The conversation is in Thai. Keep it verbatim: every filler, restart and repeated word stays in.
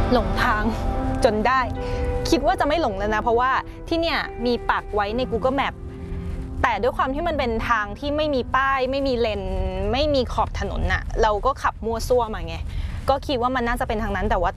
หลงทางจนได้คิดว่าจะไม่หลงแล้วนะเพราะว่าที่เนี่ยมีปักไว้ใน Google Map แต่ด้วยความที่มันเป็นทางที่ไม่มีป้ายไม่มีเลนไม่มีขอบถนนน่ะเราก็ขับมั่วซั่วมาไงก็คิดว่ามันน่าจะเป็นทางนั้นแต่ว่า